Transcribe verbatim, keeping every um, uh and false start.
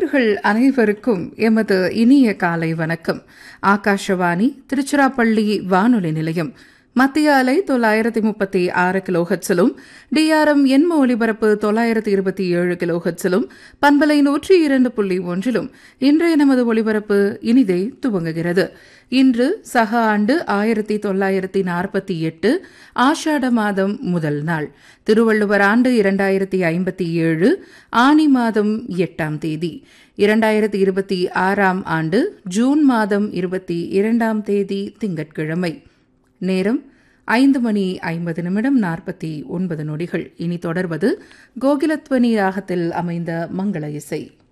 நேயர்கள் அனைவருக்கும் எமது இனிய காலை வணக்கம். ஆகாஷவாணி திருச்சிராப்பள்ளி வானொலி நிலையம் மத்திய அலை தொள்ளாயிரத்தி முப்பத்தி ஆறு கிலோஹெட்ஸிலும் டிஆர்எம் எண்ம ஒலிபரப்பு தொள்ளாயிரத்தி இருபத்தி ஏழு கிலோஹெட்ஸிலும் பண்பலை நூற்றி இரண்டு புள்ளி ஒன்றிலும் இன்றைய நமது ஒலிபரப்பு இனிதே துவங்குகிறது. இன்று சக ஆண்டு ஆயிரத்தி தொள்ளாயிரத்தி நாற்பத்தி எட்டு ஆஷாட மாதம் முதல் நாள், திருவள்ளுவர் ஆண்டு இரண்டாயிரத்தி ஐம்பத்தி ஏழு ஆனி மாதம் எட்டாம் தேதி, இரண்டாயிரத்தி இருபத்தி ஆறாம் ஆண்டு ஜூன் மாதம் இருபத்தி இரண்டாம் தேதி திங்கட்கிழமை. நேரம் ஐந்து மணி ஐம்பது நிமிடம் நாற்பத்தி ஒன்பது நொடிகள். இனி தொடர்வது கோகிலத்வனி ராகத்தில் அமைந்த மங்கள இசை.